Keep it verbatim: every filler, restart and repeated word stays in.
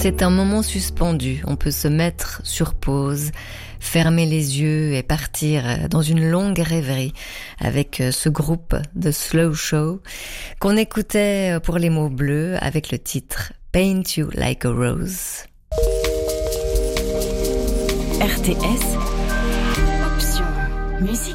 C'est un moment suspendu, on peut se mettre sur pause, fermer les yeux et partir dans une longue rêverie avec ce groupe de Slow Show qu'on écoutait pour les mots bleus avec le titre Paint You Like a Rose. R T S, option musique.